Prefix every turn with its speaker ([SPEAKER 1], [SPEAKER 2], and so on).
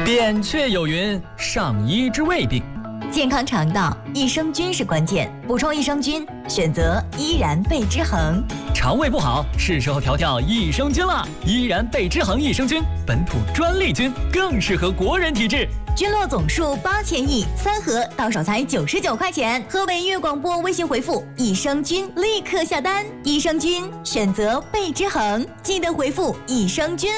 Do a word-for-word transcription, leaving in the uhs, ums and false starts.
[SPEAKER 1] 扁鹊有云：“上医治未病。”
[SPEAKER 2] 健康肠道，益生菌是关键。补充益生菌，选择依然贝之恒。
[SPEAKER 1] 肠胃不好，是时候调调益生菌了。依然贝之恒益生菌，本土专利菌，更适合国人体质。
[SPEAKER 2] 菌落总数八千亿，三盒到手才九十九块钱。河北音乐广播微信回复“益生菌”，立刻下单。益生菌选择贝之恒，记得回复“益生菌”